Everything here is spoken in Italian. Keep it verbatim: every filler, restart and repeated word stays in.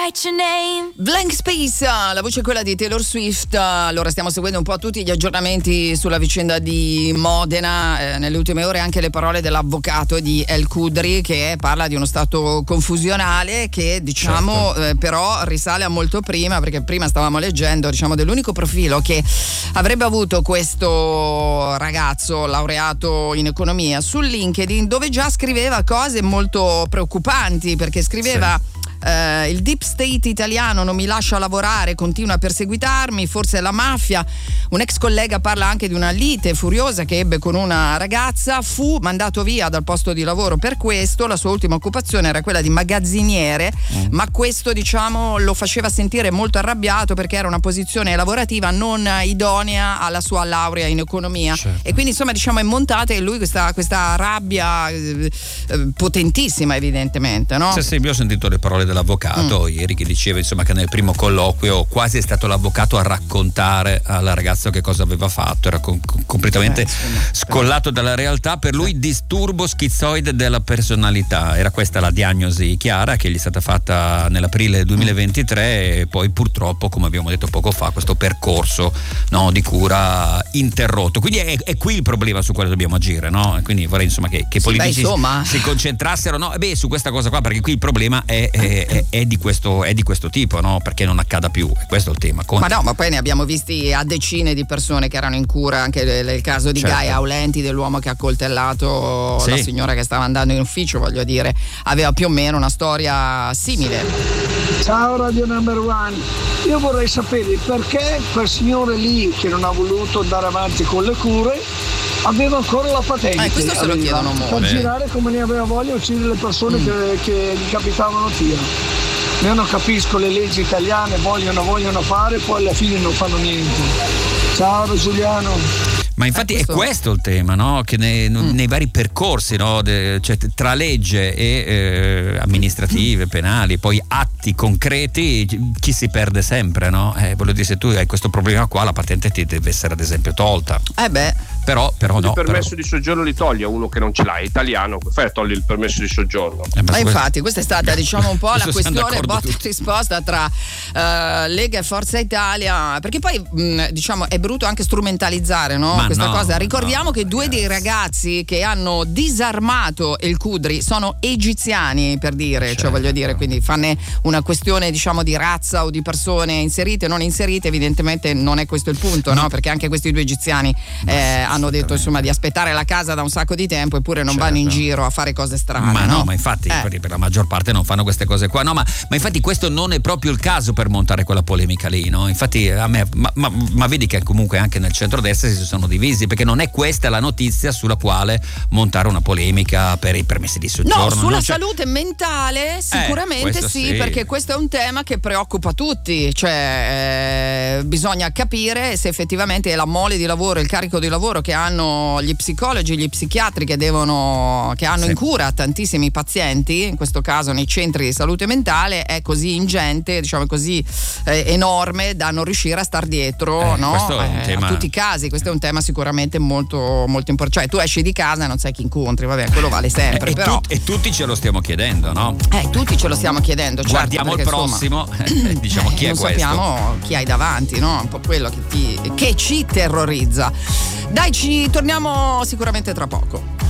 write your name. Blank Space, la voce è quella di Taylor Swift. Allora stiamo seguendo un po' tutti gli aggiornamenti sulla vicenda di Modena, eh, nelle ultime ore anche le parole dell'avvocato di El Khudri, che parla di uno stato confusionale che diciamo certo. eh, però risale a molto prima, perché prima stavamo leggendo diciamo dell'unico profilo che avrebbe avuto questo ragazzo laureato in economia su LinkedIn, dove già scriveva cose molto preoccupanti, perché scriveva sì. Uh, il deep state italiano non mi lascia lavorare, continua a perseguitarmi, forse è la mafia. Un ex collega parla anche di una lite furiosa che ebbe con una ragazza, fu mandato via dal posto di lavoro per questo. La sua ultima occupazione era quella di magazziniere, mm. ma questo diciamo lo faceva sentire molto arrabbiato, perché era una posizione lavorativa non idonea alla sua laurea in economia, certo. e quindi insomma diciamo è montata in lui questa, questa rabbia eh, potentissima, evidentemente, no? Sì, sì, io ho sentito le parole dell'avvocato mm. ieri, che diceva insomma che nel primo colloquio quasi è stato l'avvocato a raccontare alla ragazza che cosa aveva fatto, era com- completamente eh, scollato dalla realtà. Per lui disturbo schizoide della personalità, era questa la diagnosi chiara che gli è stata fatta nell'aprile duemilaventitré, e poi purtroppo, come abbiamo detto poco fa, questo percorso no, di cura interrotto. Quindi è, è qui il problema su quale dobbiamo agire, no? Quindi vorrei insomma che, che i politici sì, beh, si concentrassero no? beh, su questa cosa qua, perché qui il problema è, è È, è, di questo, è di questo tipo, no? Perché non accada più, e questo è il tema. Con... Ma no, ma poi ne abbiamo visti a decine di persone che erano in cura, anche il caso di certo. Gaia Aulenti, dell'uomo che ha coltellato sì. la signora che stava andando in ufficio, voglio dire, aveva più o meno una storia simile. Ciao Radio Number One, io vorrei sapere perché quel signore lì che non ha voluto andare avanti con le cure aveva ancora la patente, eh, questo se lo chiedono molto, per girare come ne aveva voglia, uccidere le persone mm. che, che gli capitavano tiro. Io non capisco le leggi italiane, vogliono vogliono fare, poi alla fine non fanno niente. Ciao Giuliano. Ma infatti eh, questo... è questo il tema, no? Che nei, mm. nei vari percorsi, no? De, cioè, tra legge e eh, amministrative, penali, poi atti concreti, chi si perde sempre, no? Eh, voglio dire, se tu hai questo problema qua, la patente ti deve essere ad esempio tolta. Eh beh. Però, però no. Il permesso però... di soggiorno li togli a uno che non ce l'ha, è italiano, fai a togliere il permesso di soggiorno. Eh, ma infatti questa è stata diciamo un po' la questione botta e risposta tra uh, Lega e Forza Italia, perché poi mh, diciamo è brutto anche strumentalizzare, no? Ma questa no, cosa. Ricordiamo no, che due ragazzi. dei ragazzi che hanno disarmato El Khudri sono egiziani, per dire, certo. cioè voglio dire, quindi fanne una questione diciamo di razza o di persone inserite, non inserite, evidentemente non è questo il punto, no? no? Perché anche questi due egiziani eh, hanno detto insomma di aspettare la casa da un sacco di tempo, eppure non certo. vanno in giro a fare cose strane. Ma no, no ma infatti eh. per la maggior parte non fanno queste cose qua. No, ma, ma infatti questo non è proprio il caso per montare quella polemica lì, no? Infatti a me, ma, ma, ma vedi che comunque anche nel centrodestra si sono divisi, perché non è questa la notizia sulla quale montare una polemica per i permessi di soggiorno. No, sulla non salute mentale sicuramente eh, sì, sì, perché questo è un tema che preoccupa tutti, cioè eh, bisogna capire se effettivamente la mole di lavoro, il carico di lavoro che hanno gli psicologi, gli psichiatri che devono che hanno sì. in cura tantissimi pazienti, in questo caso nei centri di salute mentale, è così ingente, diciamo così eh, enorme da non riuscire a star dietro eh, no? eh, tema... a tutti i casi. Questo è un tema sicuramente molto molto importante, cioè tu esci di casa e non sai chi incontri, vabbè, quello vale sempre e, però tu, e tutti ce lo stiamo chiedendo, no? Eh, tutti ce lo stiamo chiedendo, certo, guardiamo perché, il prossimo insomma, diciamo chi non è questo, sappiamo chi hai davanti, no? Un po' quello che ti che ci terrorizza. Dai, ci torniamo sicuramente tra poco.